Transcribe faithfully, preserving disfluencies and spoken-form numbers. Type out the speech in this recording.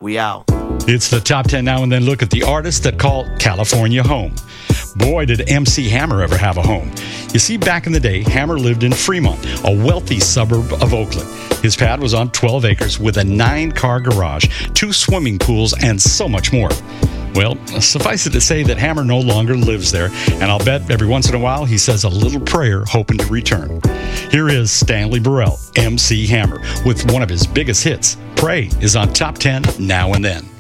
We out. It's the Top ten Now and Then look at the artists that call California home. Boy, did M C Hammer ever have a home. You see, back in the day, Hammer lived in Fremont, a wealthy suburb of Oakland. His pad was on twelve acres with a nine-car garage, two swimming pools, and so much more. Well, suffice it to say that Hammer no longer lives there, and I'll bet every once in a while he says a little prayer hoping to return. Here is Stanley Burrell, M C Hammer, with one of his biggest hits. Pray is on Top ten Now and Then.